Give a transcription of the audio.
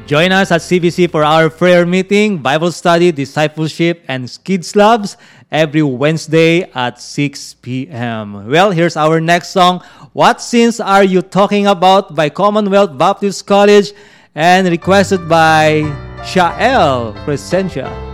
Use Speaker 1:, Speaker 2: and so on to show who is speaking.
Speaker 1: Join us at CBC for our prayer meeting, Bible study, discipleship, and kids clubs every Wednesday at 6 p.m. Well, here's our next song, What Sins Are You Talking About by Commonwealth Baptist College, and requested by Shael Crescentia.